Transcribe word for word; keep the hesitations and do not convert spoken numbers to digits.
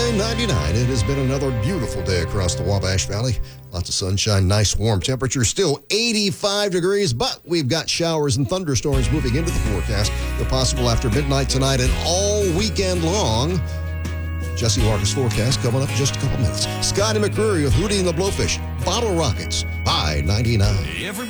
nine ninety-nine. It has been another beautiful day across the Wabash Valley. Lots of sunshine, nice warm temperature, still eighty-five degrees, but we've got showers and thunderstorms moving into the forecast. They're possible after midnight tonight and all weekend long. Jesse Larker's forecast coming up in just a couple minutes. Scotty McCreery with Hootie and the Blowfish, Bottle Rockets, I ninety-nine. Everybody